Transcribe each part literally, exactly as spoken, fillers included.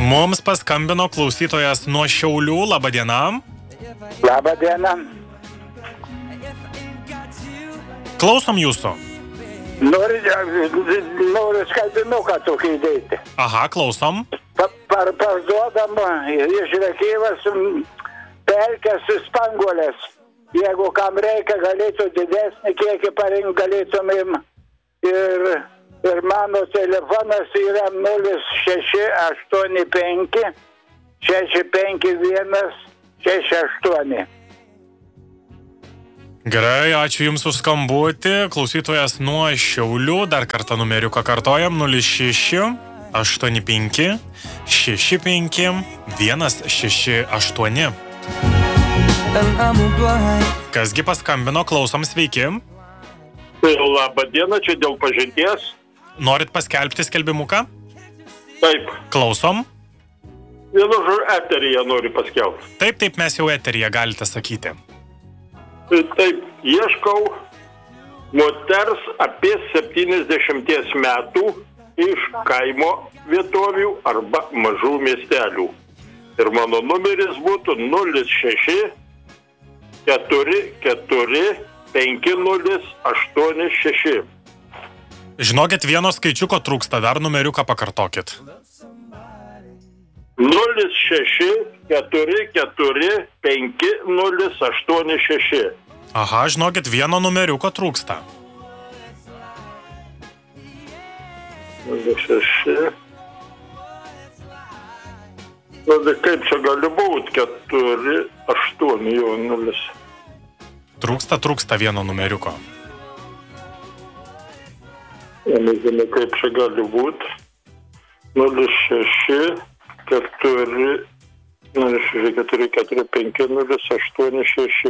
Mums paskambino klausytojas nuo Šiaulių. Labą dieną. Labą dieną. Klausom jūsų. Noriu, noriu skalbinuką tokį įdėti. Aha, klausom. Pa, par, parduodam iš Rekyvas pelkės spanguolės. Jeigu kam reikia, galėtų didesnį kiekį parinkti, galėtumėm. Ir, ir mano telefonas yra nulis šeši aštuoni penki šeši penki vienas šeši aštuoni. Gerai, ačiū Jums už skambutį. Klausytojas nuo Šiaulių. Dar kartą numeriuką kartojam. nulis šeši aštuoni penki šeši penki vienas šeši aštuoni. Kasgi paskambino, klausom, sveiki. Labą dieną, čia dėl pažinties. Norit paskelbti skelbimuką? Taip. Klausom. Vienu žodžiu, eteryje noriu paskelbti. Taip, taip, mes jau eteryje galite sakyti. Taip, ieškau moters apie septyniasdešimties metų iš kaimo vietovių arba mažų miestelių. Ir mano numeris būtų nulis šeši keturi keturi penki nulis aštuoni šeši. Žinokit, vieno skaičiuko trūksta, dar numeriuką pakartokit. nulis šeši keturi keturi penki nulis aštuoni šeši. Aha, žinokit, vieno numeriuko trūksta. nulis šeši. Nu, tai kaip čia gali būti? keturi aštuoni jau nulis. Trūksta, trūksta vieno numeriuko. Nežinau, kaip čia gali būti. nulis šeši keturi keturi keturi penki nulis aštuoni šeši.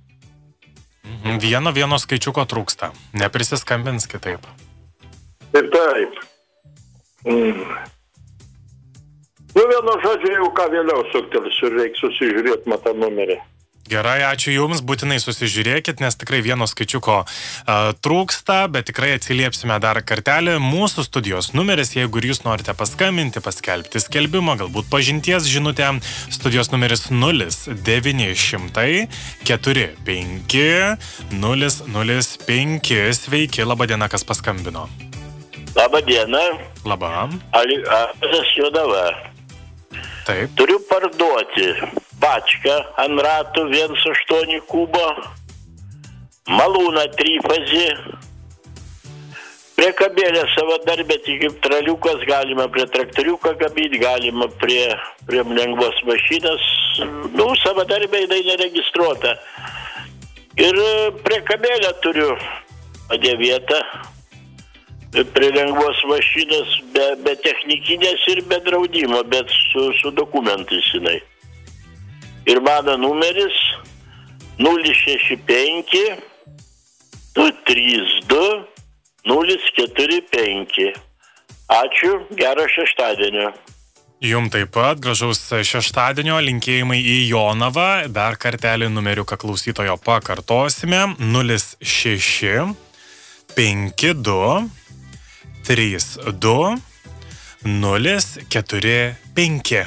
Vieno vieno skaičiuko trūksta. Neprisiskambins kitaip. Ir taip. Mm. Nu, vieno žodžio jau ką vėliau suktelsiu ir reikia susižiūrėti matą numerį. Gerai, ačiū Jums, būtinai susižiūrėkit, nes tikrai vieno skaičiuko uh, trūksta, bet tikrai atsiliepsime dar kartelį. Mūsų studijos numeris, jeigu jūs norite paskambinti, paskelbti skelbimą, galbūt pažinties žinutę, studijos numeris nulis devyni šimtai keturi penki nulis nulis penki. Sveiki, laba diena, kas paskambino. Labą dieną. Labą. Alvydas Jonava. Taip. Turiu parduoti bačką ant ratų vienas aštuoni kubo, malūną trifazį, prie kabėlę savadarbę, tik kaip traliukas, galima prie traktoriuką kabyti, galima prie, prie lengvos mašinas, nu, savadarbė jinai neregistruota. Ir prie kabėlę turiu padėvietą, prie lengvos mašinos, be, be technikinės ir be draudimo, bet su, su dokumentais jinai. Ir mano numeris nulis šeši penki du trys du nulis keturi penki. Ačiū, gero šeštadienio. Jum taip pat gražaus šeštadienio, linkėjimai į Jonavą. Dar kartelį numeriuką klausytojo pakartosime. nulis šeši penki du trys du nulis keturi penki.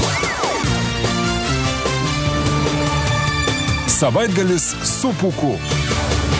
Savaitgalis su Pūku.